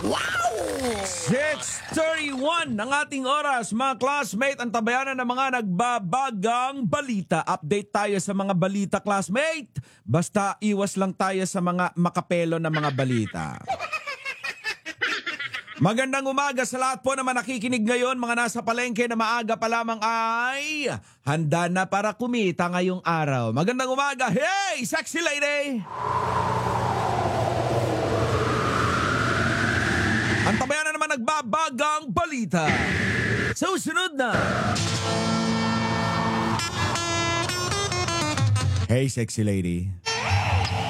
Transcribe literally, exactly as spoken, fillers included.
six thirty-one ang ating oras, mga classmate. Ang tabayanan ng mga nagbabagang balita. Update tayo sa mga balita, classmate. Basta iwas lang tayo sa mga makapelo na mga balita. Magandang umaga sa lahat po naman nakikinig ngayon, mga nasa palengke na maaga pa lamang ay handa na para kumita ngayong araw. Magandang umaga, hey, sexy lady! Ang tabayan na naman nagbabagang balita. Susunod na. Hey, sexy lady.